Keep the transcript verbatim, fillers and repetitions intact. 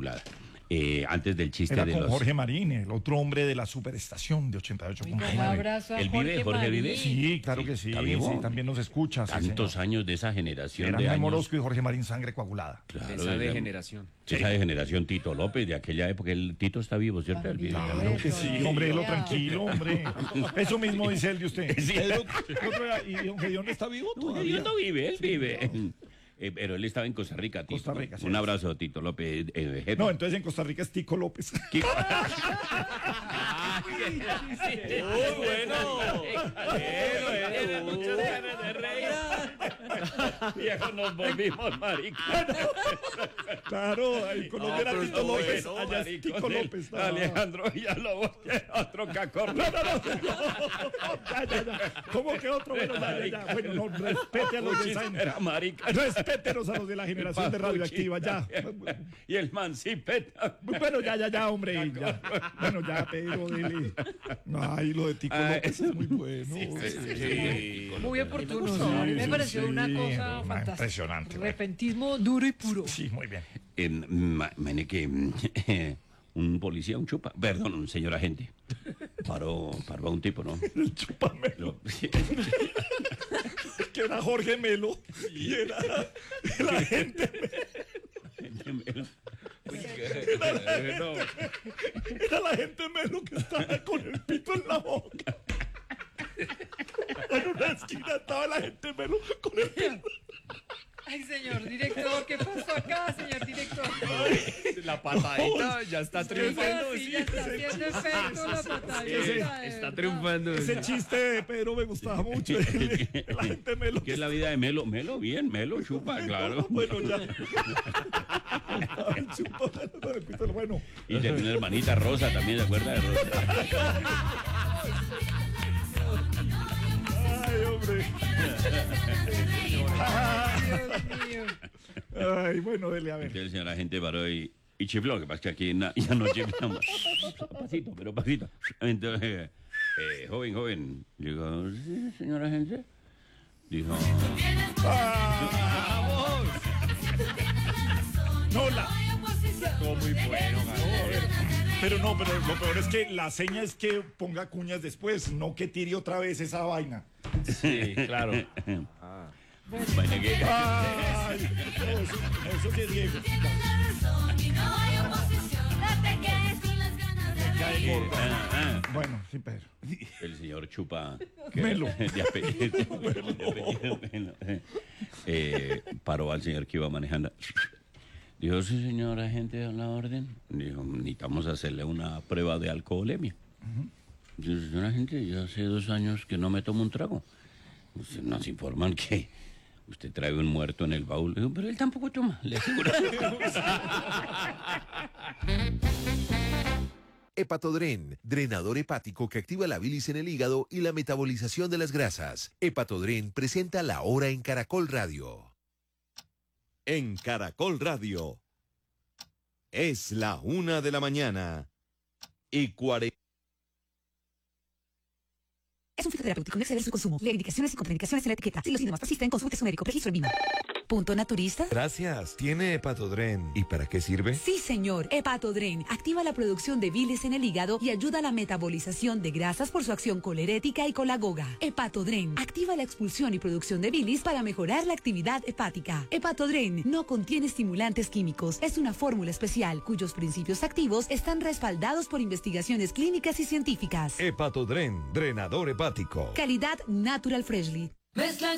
coagulada. Eh, antes del chiste Era de con los... Jorge Marín, el otro hombre de la superestación de ochenta y ocho punto Un nueve. abrazo a ¿Él vive? Jorge ¿Jorge vive? Marín. Sí, claro Sí, que sí, ¿está vivo? sí, también nos escucha. sí, Tantos señor. años de esa generación Eran de Memo años. Orozco y Jorge Marín, sangre coagulada. Claro, Esa de- degeneración. Esa degeneración Tito López de aquella época. El Tito está vivo, ¿cierto? Él vive Claro. también. Claro que sí, hombre, lo tranquilo, hombre. Eso mismo dice él de usted. Sí. Pedro, el otro era- ¿y don Gedeón está vivo todavía? Él no vive, él vive. Eh, pero él estaba en Costa Rica, Tito. Costa Rica, sí. Un abrazo, Tito López. Eh, jefe. No, entonces en Costa Rica es Tico López. ¿Qué- Muy bueno. Tiene muchas ganas de reír. Viejo, nos volvimos marica. Claro, ahí con los de pero Tito está López, bueno, allá es marico, Tico del López. no. Alejandro Villalobos, otro cacorro. No, no, no, ya, ya, ya. ¿Cómo que otro? Bueno, ya, ya, ya. Bueno, no, respete a los de esa... Era marica. Respétenos a los de la generación de radioactiva, ya. Y el mancipeta. Bueno, ya, ya, ya, hombre. Ya. Bueno, ya, Pedro, dele. Ay, lo de Tico Ay. López es muy bueno. Sí. Muy oportuno. Sí, ¿no? A mí me sí, pareció sí, una cosa una fantástica. impresionante. Repentismo duro y puro. Sí, muy bien. En, ma- imagine que eh, un policía, un chupa, perdón, un señor agente, paró, paró a un tipo, ¿no? El chupamelo, Lo- que era Jorge Melo, y era la gente, era la gente Melo que estaba con el pito en la boca. En una esquina estaba la gente Melo con el pito. Ay, señor director, ¿qué pasó acá, señor director? La patadita ya está triunfando. Sí, ya está haciendo efecto la patadita. Sí, de Está verdad. triunfando. Ese chiste de Pedro me gustaba mucho. La gente Melo. ¿Qué es la vida de Melo? Melo, bien, Melo, chupa, claro. Bueno, ya. Ay, chupa, no, el pito, bueno. Y tenía una hermanita Rosa también, ¿se acuerda de Rosa? Ay, hombre. Dios mío. Ay, bueno, dele a ver. Entonces el señor agente paró y, y chifló, que pasa que aquí na- ya no chiflamos. Pasito, pero pasito. Entonces, eh, joven, joven, digo, ¿sí, señor agente? Dijo, No, la. Estuvo muy bueno, Pero no, pero lo peor es que la seña es que ponga cuñas después, no que tire otra vez esa vaina. Sí, claro. vaina que... Ay, eso, eso sí es Diego. Cae gordo. Ah, ah. Bueno, sí, Pedro. El señor Chupa Melo. de apellido, de apellido Melo, eh, paró al señor que iba manejando. Dijo, sí, señor agente, a la orden. Dijo, necesitamos hacerle una prueba de alcoholemia. Dijo, señor agente, yo hace dos años que no me tomo un trago. Usted- Nos informan que usted trae un muerto en el baúl. Dijo, pero él tampoco toma, le aseguro. Hepatodren, drenador hepático que activa la bilis en el hígado y la metabolización de las grasas. Hepatodren presenta La Hora en Caracol Radio. En Caracol Radio. Es la una de la mañana y cuarenta. Es un fitoterapéutico, no exceder su consumo. Lee indicaciones y contraindicaciones en la etiqueta. Si los síntomas persisten, consulte a su médico. Registro en Vima. Punto naturista. Gracias. ¿Tiene Hepatodren? ¿Y para qué sirve? Sí, señor. Hepatodren activa la producción de bilis en el hígado y ayuda a la metabolización de grasas por su acción colerética y colagoga. Hepatodren activa la expulsión y producción de bilis para mejorar la actividad hepática. Hepatodren no contiene estimulantes químicos. Es una fórmula especial cuyos principios activos están respaldados por investigaciones clínicas y científicas. Hepatodren, drenador hepático. Calidad Natural Freshly.